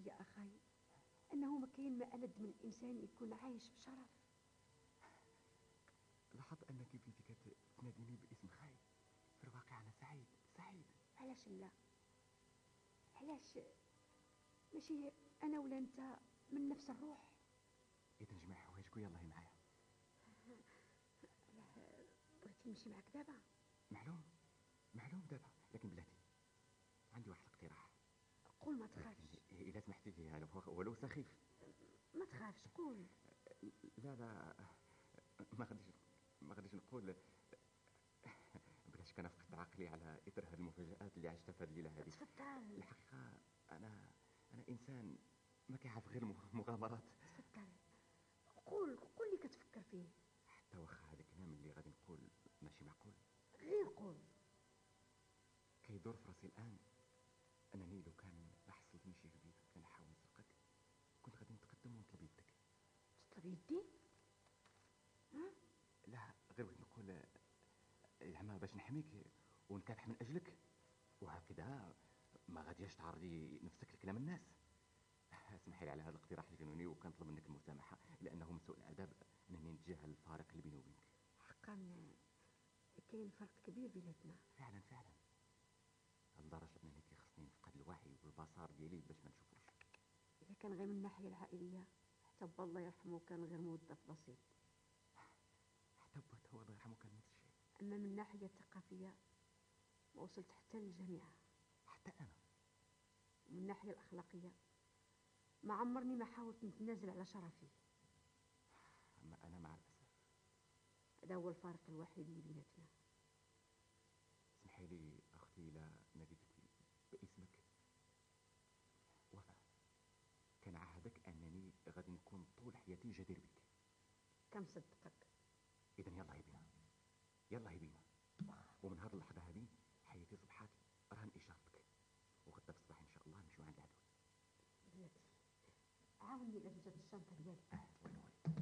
يا أخي أنه ما كاين ما ألد من الإنسان يكون عايش بشرف. لاحظت أنك بديتك تناديني باسم خاي. في الواقع أنا سعيد سعيد. علاش لا؟ علاش ماشي أنا ولا أنت من نفس الروح؟ إذا نجمع حوايجك ويلا هي معايا. بغيتي نمشي معك دابا؟ معلوم دابا، لكن بلاتي عندي واحد الاقتراح. قول ما تخافش. إذا سمحتي لي ولو سخيف. ما تخافش قول. لا ما غاديش نقول. بلاش كان فقدت عقلي على إثر هذه المفاجآت اللي عشتها في هذه الليلة هذه. تفضل. الحقيقة أنا إنسان ما كيعرف غير المغامرات. تفضل قول اللي كتفكر فيه. حتى واخا هذا الكلام اللي غادي نقول ماشي معقول، غير قول. كيدور في راسي الآن أنني لو كان حصلتني شي جديد كان حاول نسرقك، كنت غادي نتقدم ونطلب يدك. تطلب يدي؟ لا غير بغيت نقول زعما باش نحميك ونكافح من أجلك، وهكذا ما غاديش تعرضي نفسك لكلام الناس. اسمحي لي على هذا الاقتراح الجنوني، وكنطلب منك المسامحة لأنه من سوء الأدب أنني نتجاهل الفارق اللي بيني وبينك. حقا كاين فرق كبير بيناتنا. فعلا لدرجة أنني كيخصني نفقد الوعي والبصر ديالي باش ما نشوفوش. إذا كان غير من الناحية العائلية حتى با الله يرحمه كان غير موظف بسيط. حتى با هو الله يرحمه كان نفس الشيء. أما من الناحية الثقافية ما وصلت حتى للجامعة. حتى أنا. ومن الناحية الأخلاقية ما عمرني ما حاولت نتنازل على شرفي. أما أنا مع الأسف هذا هو الفارق الوحيد اللي بيناتنا. اسمحي لي أختي لا ناديتك باسمك. وفاء، كان عهدك أنني غادي نكون طول حياتي جدير بك. كم صدقك. إذن يلا هي بينا. ومن هذه اللحظة هذه حياتي صبحات رهن إشارتك، وغدا بصباح إن شاء الله نمشيو عند العدو. بلاتي عاوني إذا جات الشنطة ديالي.